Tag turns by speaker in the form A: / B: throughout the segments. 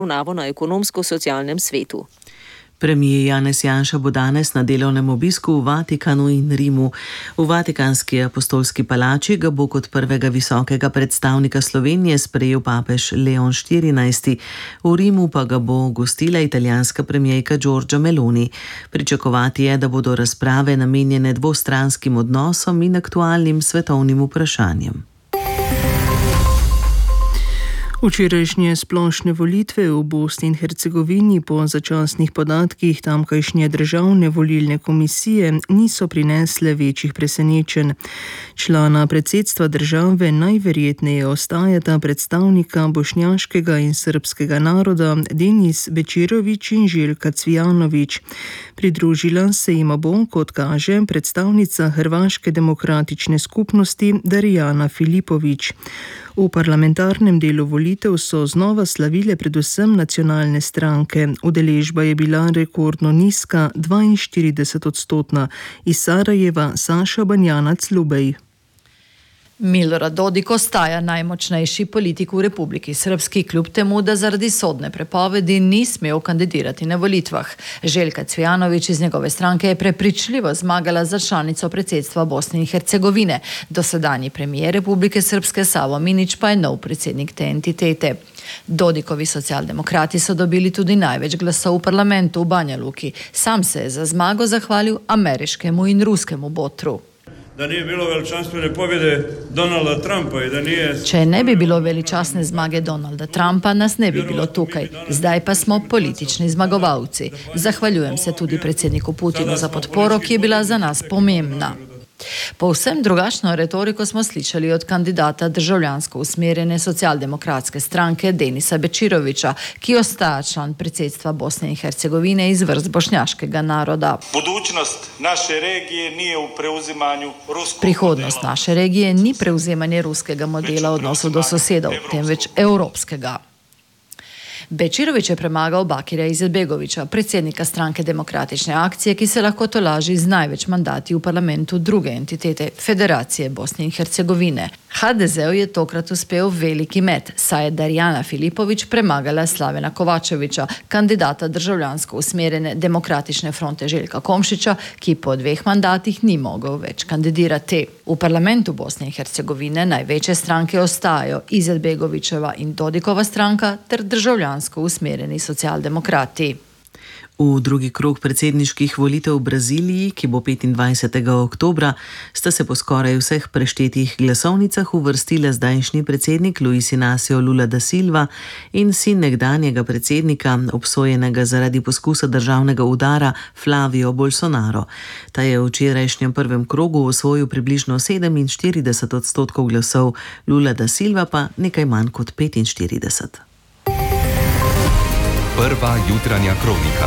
A: obravnavo na ekonomsko-socialnem svetu.
B: Premijer Janez Janša bo danes na delovnem obisku v Vatikanu in Rimu. V Vatikanski apostolski palači ga bo kot prvega visokega predstavnika Slovenije sprejel papež Leon XIV. V Rimu pa ga bo gostila italijanska premijerka Giorgia Meloni. Pričakovati je, da bodo razprave namenjene dvostranskim odnosom in aktualnim svetovnim vprašanjem.
C: Včerajšnje splošne volitve v Bosni in Hercegovini po začasnih podatkih tamkajšnje državne volilne komisije niso prinesle večjih presenečenj. Člana predsedstva države najverjetneje ostajata predstavnika bošnjaškega in srbskega naroda Denis Bečirović in Željka Cvijanović. Pridružila se jima bo, kot kaže, predstavnica Hrvaške demokratične skupnosti Darijana Filipović. V parlamentarnem delu volitev so znova slavile predvsem nacionalne stranke. Udeležba je bila rekordno nizka, 42%. Iz Sarajeva Saša Banjanac-Lubej.
D: Milorad Dodik ostaja najmočnejši politik v Republiki Srpski, kljub temu, da zaradi sodne prepovedi ni smel kandidirati na volitvah. Željka Cvijanović iz njegove stranke je prepričljivo zmagala za članico predsedstva Bosne in Hercegovine. Dosedanji premijer Republike Srpske Savo Minić pa je nov predsednik te entitete. Dodikovi socialdemokrati so dobili tudi največ glasov v parlamentu v Banja Luki. Sam se je za zmago zahvalil ameriškemu in ruskemu botru.
E: Da nije bilo veličanstvene pobjede Donalda Trumpa i da nije...
D: Če ne bi bilo veličastne zmage Donalda Trumpa, nas ne bi bilo tukaj. Zdaj pa smo politični zmagovalci. Zahvaljujem se tudi predsedniku Putinu za podporo, ki je bila za nas pomembna. Povsem drugačno retoriko smo slišali od kandidata državljansko usmerjene socialdemokratske stranke Denisa Bečirovića, ki ostaja član predsedstva Bosne in Hercegovine iz vrst bošnjaškega naroda. Prihodnost naše regije ni preuzemanje ruskega modela odnosov do sosedov, temveč evropskega. Bečirović je premagal Bakira Izetbegovića, predsednika stranke Demokratične akcije, ki se lahko tolaži z največ mandati v parlamentu druge entitete, Federacije Bosne in Hercegovine. HDZ-u je tokrat uspel veliki met, saj je Darijana Filipović premagala Slavena Kovačevića, kandidata državljansko usmerjene Demokratične fronte Željka Komšića, ki po 2 mandatih ni mogel več kandidirati. V parlamentu Bosne in Hercegovine največje stranke ostajajo Izetbegovićeva in Dodikova stranka ter državljansko usmerjeni socialdemokrati.
B: V drugi krog predsedniških volitev v Braziliji, ki bo 25. oktobra, sta se po skoraj vseh preštetih glasovnicah uvrstila zdajšnji predsednik Luis Inácio Lula da Silva in sin nekdanjega predsednika, obsojenega zaradi poskusa državnega udara, Flavio Bolsonaro. Ta je v včerajšnjem prvem krogu osvojil približno 47% glasov, Lula da Silva pa nekaj manj kot 45%.
F: Prva jutranja kronika.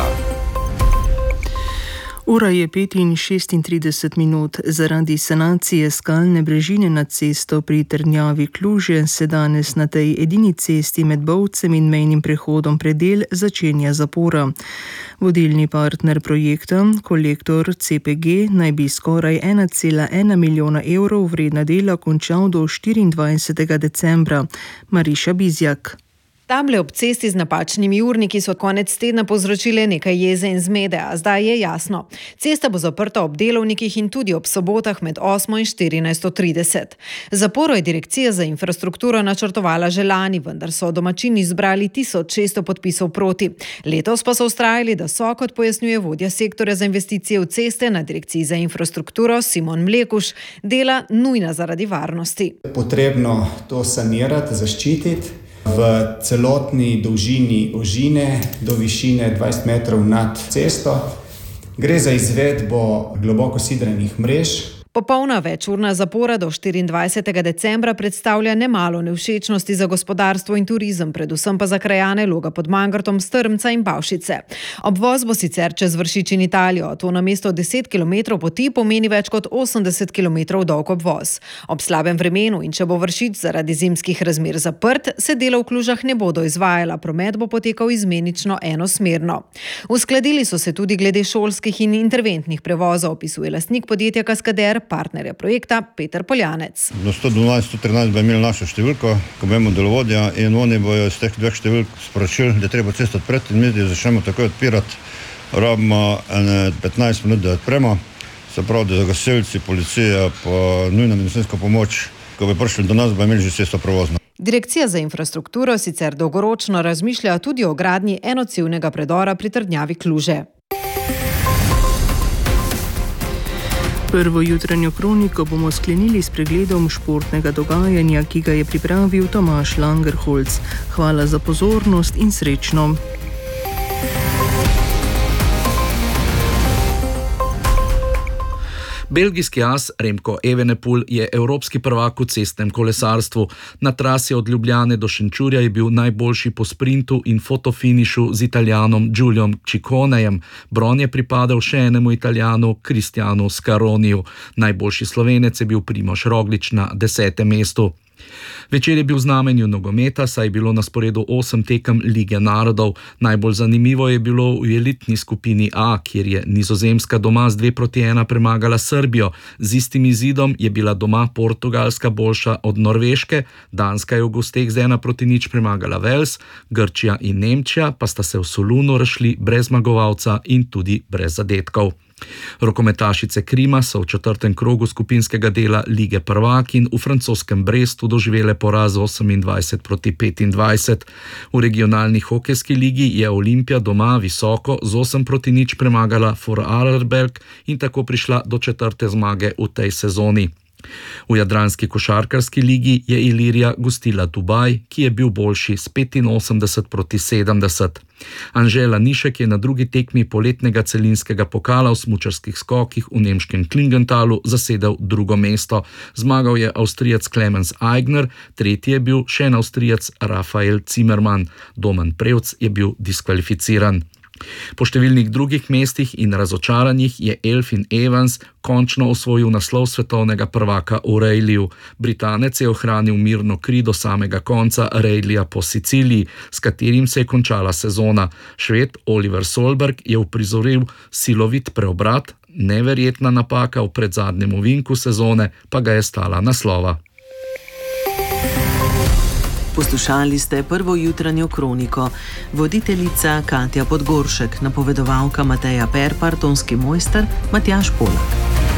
C: Ura je 5:36. Zaradi sanacije skalne brežine nad cesto pri Trnjavi Kluže se danes na tej edini cesti med Bovcem in mejnim prehodom Predel začenja zapora. Vodilni partner projekta, Kolektor CPG, naj bi skoraj 1,1 milijona evrov vredna dela končal do 24. decembra. Mariša Bizjak.
G: Table ob cesti z napačnimi urniki so konec tedna povzročile nekaj jeze in zmede, a zdaj je jasno. Cesta bo zaprta ob delovnikih in tudi ob sobotah med 8 in 14:30. Zaporo je Direkcija za infrastrukturo načrtovala že lani, vendar so domačini zbrali 1600 podpisov proti. Letos pa so vztrajali, da so, kot pojasnjuje vodja sektorja za investicije v ceste na Direkciji za infrastrukturo Simon Mlekuš, dela nujna zaradi varnosti.
H: Potrebno to sanirati, zaščititi. V celotni dolžini ožine do višine 20 metrov nad cesto. Gre za izvedbo globoko sidranih mrež.
G: Popolna večurna zapora do 24. decembra predstavlja nemalo nevšečnosti za gospodarstvo in turizem, predvsem pa za krajane Loga pod Mangartom, Strmca in Bavšice. Obvoz bo sicer čez Vršič in Italijo, to namesto 10 km poti pomeni več kot 80 km dolg obvoz. Ob slabem vremenu in če bo Vršič zaradi zimskih razmer zaprt, se dela v Klužah ne bodo izvajala, promet bo potekal izmenično enosmerno. Uskladili so se tudi glede šolskih in interventnih prevozov, opisuje lastnik podjetja Kaskader partnerja projekta Peter Poljanec.
I: Do 112-113 bo imeli našo številko, ko bomo delovodja in oni bojo iz teh dveh številk sporočili, da treba cesto odpreti in mi začnemo takoj odpirati. Rabimo 15 minut, da odpremo. Se pravi, da gasilci, policija, pa nujna medicinska pomoč, ko bi prišli do nas, bo imeli že cesto provozno.
G: Direkcija za infrastrukturo sicer dolgoročno razmišlja tudi o gradnji enocevnega predora pri trdnjavi Kluže.
C: Prvo jutranjo kroniko bomo sklenili s pregledom športnega dogajanja, ki ga je pripravil Tomaž Langerholz. Hvala za pozornost in srečno.
J: Belgijski as Remco Evenepoel je evropski prvak v cestnem kolesarstvu. Na trasi od Ljubljane do Šenčurja je bil najboljši po sprintu in fotofinišu z Italijanom Giuliom Cicconejem. Bron je pripadal še enemu Italijanu, Cristianu Scaroniju. Najboljši Slovenec je bil Primož Roglič na 10. mestu. Večer je bil v znamenju nogometa, saj je bilo na sporedu 8 tekem Lige narodov. Najbolj zanimivo je bilo v elitni skupini A, kjer je Nizozemska doma z 2-1 premagala Srbijo. Z istim izidom je bila doma Portugalska boljša od Norveške, Danska je v gosteh z 1-0 premagala Wales, Grčija in Nemčija pa sta se v Solunu razšli brez zmagovalca in tudi brez zadetkov. Rokometašice Krima so v 4. krogu skupinskega dela Lige prvakinj v francoskem Brestu doživele poraz 28-25. V regionalni hokejski ligi je Olimpija doma visoko z 8-0 premagala Vorarlberg in tako prišla do 4. zmage v tej sezoni. V jadranski košarkarski ligi je Ilirija gostila Dubaj, ki je bil boljši s 85-70. Anžela Nišek je na drugi tekmi poletnega celinskega pokala v smučarskih skokih v nemškem Klingentalu zasedel drugo mesto. Zmagal je Avstrijec Clemens Eigner, tretji je bil še en Avstrijec Rafael Zimmermann. Domen Prevc je bil diskvalificiran. Po številnih drugih mestih in razočaranjih je Elfyn Evans končno osvojil naslov svetovnega prvaka v Rallyu. Britanec je ohranil mirno kri do samega konca Rallyja po Siciliji, s katerim se je končala sezona. Šved Oliver Solberg je uprizoril silovit preobrat, neverjetna napaka v predzadnjem ovinku sezone pa ga je stala naslova.
B: Poslušali ste prvo jutranjo kroniko. Voditeljica Katja Podgoršek, napovedovalka Mateja Perpar, tonski mojster Matjaž Polak.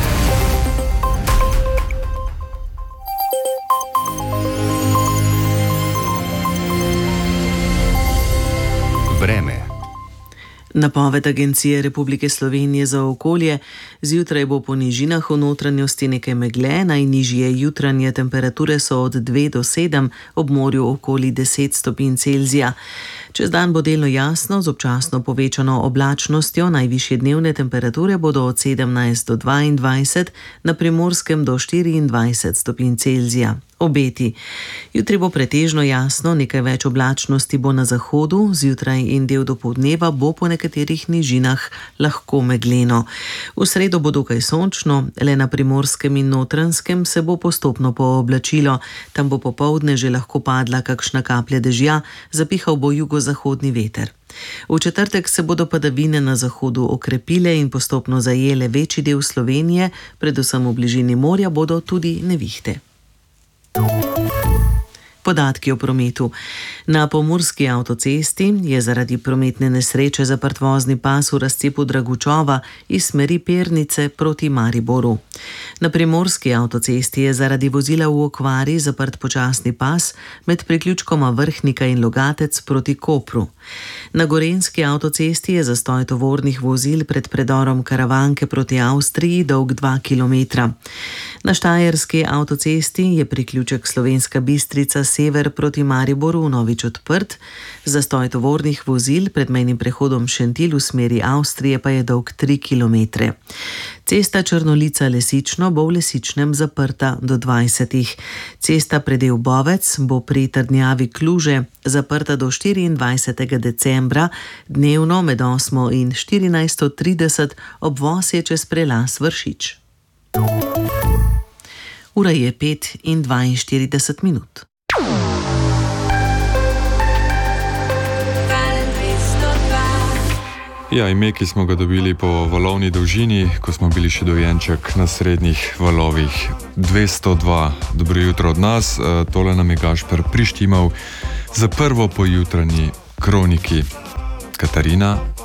F: Vreme.
B: Napoved Agencije Republike Slovenije za okolje: zjutraj bo po nižinah v notranjosti nekaj megle, najnižje jutranje temperature so od 2 do 7, ob morju okoli 10 stopinj Celzija. Čez dan bo delno jasno z občasno povečano oblačnostjo, najvišje dnevne temperature bodo od 17 do 22, na Primorskem do 24 stopinj Celzija. Obeti. Jutri bo pretežno jasno, nekaj več oblačnosti bo na zahodu, zjutraj in del dopoldneva bo po nekaterih nižinah lahko megleno. V sredo bo dokaj sončno, le na Primorskem in Notranjskem se bo postopno pooblačilo, tam bo popoldne že lahko padla kakšna kaplja dežja, zapihal bo jugozahodni veter. V četrtek se bodo padavine na zahodu okrepile in postopno zajele večji del Slovenije, predvsem v bližini morja bodo tudi nevihte. Podatki o prometu. Na pomurski avtocesti je zaradi prometne nesreče zaprt vozni pas v razcepu Dragučova iz smeri Pernice proti Mariboru. Na primorski avtocesti je zaradi vozila v okvari zaprt počasni pas med priključkoma Vrhnika in Logatec proti Kopru. Na gorenjski avtocesti je zastoj tovornih vozil pred predorom Karavanke proti Avstriji dolg 2 km. Na štajerski avtocesti je priključek Slovenska Bistrica sever proti Mariboru vnovič odprt, zastoj tovornih vozil pred mejnim prehodom Šentilj v smeri Avstrije pa je dolg 3 km. Cesta Črnolica-Lesično bo v Lesičnem zaprta do 20. Cesta predel Bovec bo pri trdnjavi Kluže zaprta do 24. decembra, dnevno med 8 in 14:30, obvoz je čez prelaz Vršič. Ura je 5:42.
K: Ja, ime, ki smo ga dobili po valovni dolžini, ko smo bili še dojenček na srednjih valovih. 202, dobro jutro od nas, tole nam je Gašper prištimal za prvo pojutranji kroniki. Katarina.